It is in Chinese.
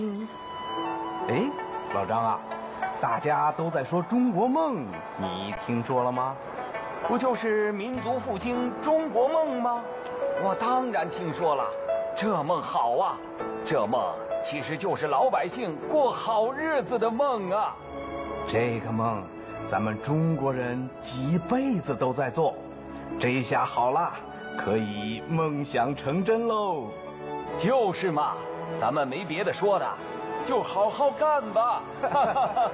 哎，老张啊，大家都在说中国梦，你听说了吗？ 不就是民族复兴中国梦吗？我当然听说了，这梦好啊！这梦其实就是老百姓过好日子的梦啊！ 这个梦，咱们中国人几辈子都在做，这一下好啦，可以梦想成真喽！ 就是嘛，咱们没别的说的，就好好干吧！